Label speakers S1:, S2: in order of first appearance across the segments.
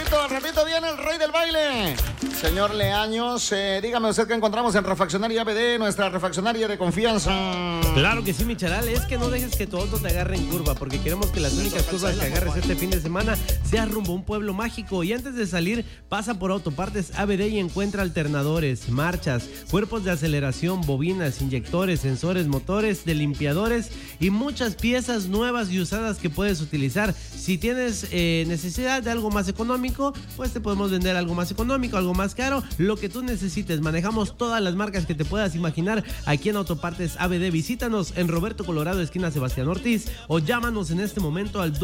S1: Al ratito viene el rey del baile. Señor Leaños, dígame usted qué encontramos en Refaccionaria ABD, nuestra refaccionaria de confianza.
S2: Claro que sí, mi charal, es que no dejes que tu auto te agarre en curva, porque queremos que las únicas curvas que agarres este fin de semana sea rumbo a un pueblo mágico. Y antes de salir, pasa por Autopartes ABD y encuentra alternadores, marchas, cuerpos de aceleración, bobinas, inyectores, sensores, motores, de limpiadores y muchas piezas nuevas y usadas que puedes utilizar. Si tienes necesidad de algo más económico, pues te podemos vender algo más económico, algo más caro, lo que tú necesites. Manejamos todas las marcas que te puedas imaginar aquí en Autopartes ABD. Visítanos en Roberto Colorado, esquina Sebastián Ortiz, o llámanos en este momento al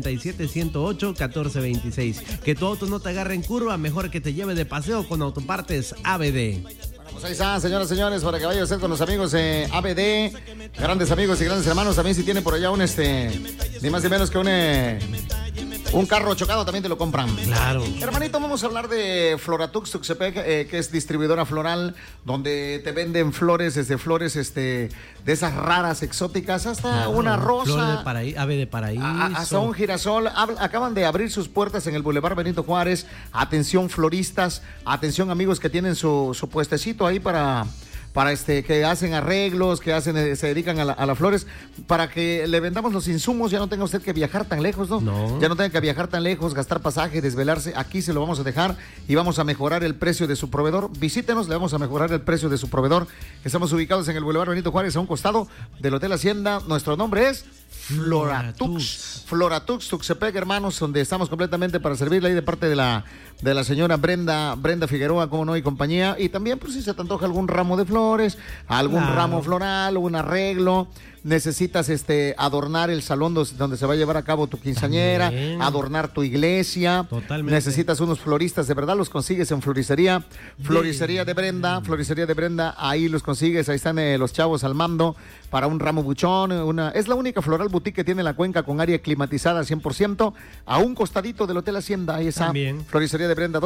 S2: 287-108-1426. Que tu auto no te agarre en curva, mejor que te lleve de paseo con Autopartes ABD.
S1: Pues ahí está, señoras y señores, para que vaya usted con los amigos de ABD, grandes amigos y grandes hermanos. También si tiene por allá ni más ni menos que un carro chocado, también te lo compran.
S2: Claro.
S1: Hermanito, vamos a hablar de Floratux Tuxtepec, que es distribuidora floral, donde te venden flores, desde flores de esas raras, exóticas, hasta una rosa.
S2: Flor de paraíso, ave de paraíso.
S1: Hasta un girasol. Acaban de abrir sus puertas en el Boulevard Benito Juárez. Atención floristas, atención amigos que tienen su puestecito ahí para que hacen arreglos, que se dedican a las flores, para que le vendamos los insumos. Ya no tenga usted que viajar tan lejos, ¿no?
S2: No.
S1: Ya no tenga que viajar tan lejos, gastar pasaje, desvelarse. Aquí se lo vamos a dejar y vamos a mejorar el precio de su proveedor. Visítenos, le vamos a mejorar el precio de su proveedor. Estamos ubicados en el Boulevard Benito Juárez, a un costado del Hotel Hacienda. Nuestro nombre es Floratux. Floratux Tuxtepec, hermanos, donde estamos completamente para servirle ahí de parte de la señora Brenda Figueroa, como no, y compañía. Y también, pues, si se te antoja algún ramo de flores, algún ramo floral, un arreglo, necesitas adornar el salón donde se va a llevar a cabo tu quinceañera, también adornar tu iglesia.
S2: Totalmente.
S1: Necesitas unos floristas, de verdad, los consigues en Floristería de Brenda, ahí los consigues, ahí están los chavos al mando para un ramo buchón. Es la única floral boutique que tiene la cuenca con área climatizada 100%, a un costadito del Hotel Hacienda. Ahí está.
S2: También.
S1: Floristería de Brenda,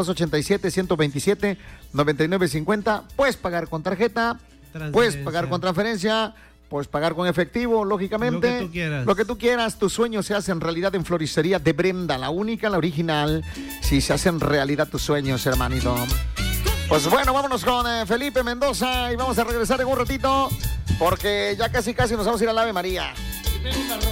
S1: 287-127-9950. Puedes pagar con tarjeta, puedes pagar con transferencia, puedes pagar con efectivo, lógicamente.
S2: Lo que tú quieras.
S1: Lo que tú quieras. Tus sueños se hacen realidad en Floristería de Brenda, la única, la original. Si se hacen realidad tus sueños, hermanito. Pues bueno, vámonos con Felipe Mendoza y vamos a regresar en un ratito porque ya casi nos vamos a ir al Ave María.